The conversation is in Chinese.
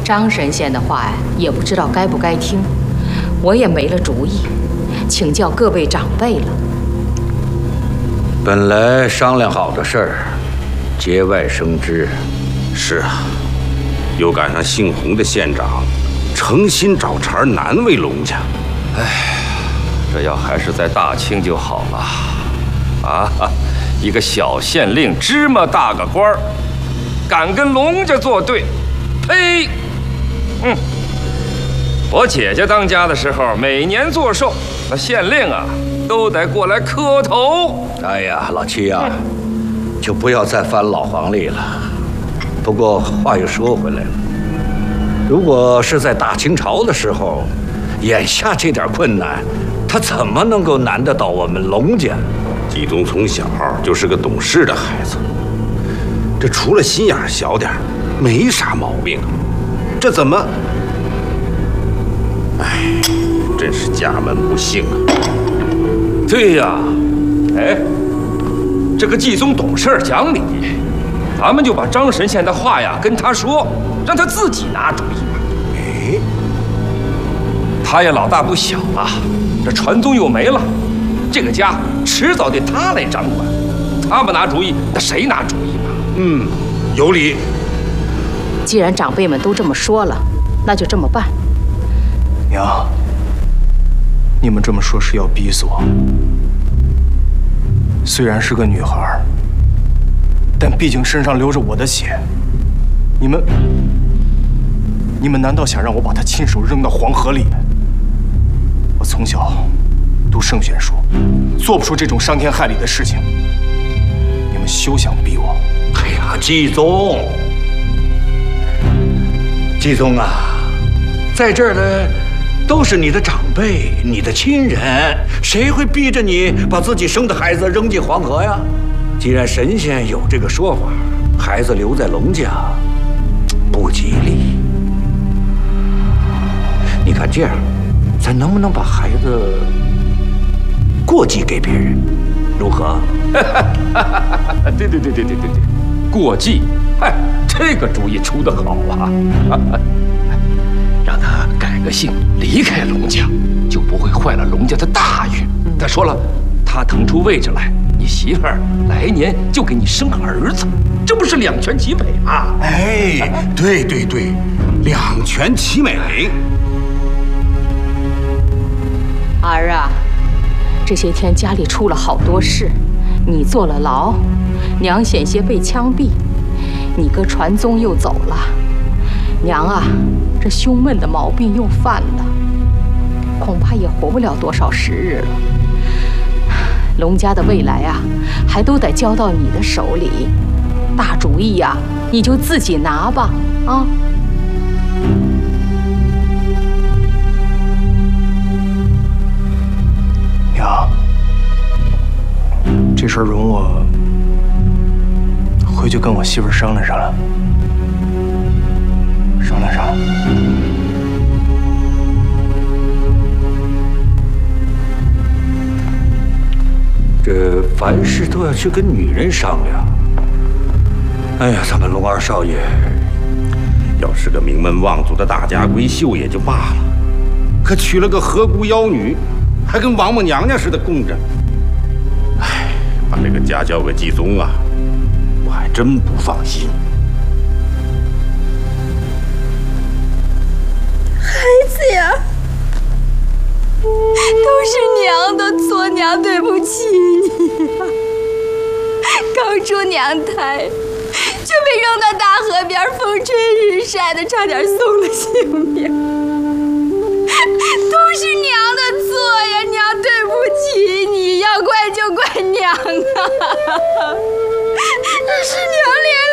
张神仙的话呀，也不知道该不该听，我也没了主意，请教各位长辈了。 本来商量好的事儿，节外生枝。 是啊，又赶上姓洪的县长诚心找茬难为龙家。 哎，这要还是在大清就好了。啊，一个小县令，芝麻大个官儿，敢跟龙家作对，呸！我姐姐当家的时候，每年做寿，那县令啊都得过来磕头。 哎呀，老七啊，就不要再翻老黄历了。不过话又说回来了，如果是在大清朝的时候，眼下这点困难，他怎么能够难得到我们龙家？ 季宗从小就是个懂事的孩子，这除了心眼小点，没啥毛病。这怎么？哎，真是家门不幸啊！ 对呀，哎，这个季宗懂事讲理，咱们就把张神仙的话呀跟他说，让他自己拿主意吧。 哎， 他也老大不小了，这传宗又没了，这个家迟早得他来掌管。他不拿主意，那谁拿主意嘛？ 有理。 既然长辈们都这么说了，那就这么办。 娘，你们这么说是要逼死我。虽然是个女孩，但毕竟身上流着我的血。你们难道想让我把她亲手扔到黄河里？我从小读圣贤书，做不出这种伤天害理的事情。你们休想逼我！ 哎呀，季宗，季宗啊，在这儿的都是你的长辈，你的亲人，谁会逼着你把自己生的孩子扔进黄河呀？既然神仙有这个说法，孩子留在龙家不吉利。你看这样，咱能不能把孩子过继给别人，如何？ 对，过继，哎，这个主意出得好啊！让他改个姓，离开龙家，就不会坏了龙家的大运。再说了，他腾出位置来，你媳妇儿来年就给你生儿子，这不是两全其美吗？ 哎，对，两全其美。 儿啊，这些天家里出了好多事，你坐了牢，娘险些被枪毙，你哥传宗又走了，娘啊，这胸闷的毛病又犯了，恐怕也活不了多少时日了。龙家的未来啊，还都得交到你的手里，大主意呀，你就自己拿吧，啊！ 娘，这事儿容我回去跟我媳妇商量商量。 这凡事都要去跟女人商量。哎呀，咱们龙二少爷要是个名门望族的大家闺秀也就罢了，可娶了个河姑妖女，还跟王母娘娘似的供着。哎，把这个家交给季宗啊，我还真不放心。 孩子呀，都是娘的错，娘对不起你啊！刚出娘胎就被扔到大河边，风吹日晒的，差点送了性命。都是娘的错呀，娘对不起你，要怪就怪娘啊！是娘连